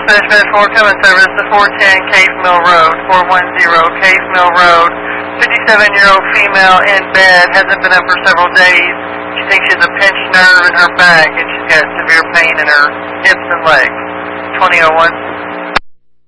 Dispatch 4, coming service to 410 Cave Mill Road, 410 Cave Mill Road. 57-year-old female in bed, hasn't been up for several days. She thinks she has a pinched nerve in her back, and she's got severe pain in her hips and legs. 2001.